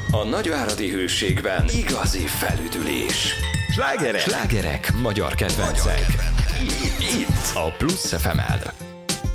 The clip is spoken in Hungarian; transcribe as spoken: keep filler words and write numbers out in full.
A nagyváradi Hőségben igazi felüdülés. Slágerek, Slágerek, magyar kedvencek. Itt a Plusz ef em-el.